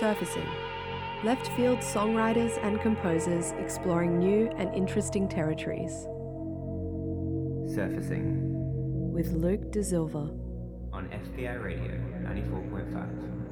Surfacing. Left field songwriters and composers exploring new and interesting territories. Surfacing. With Luke De Silva. On FBI Radio 94.5.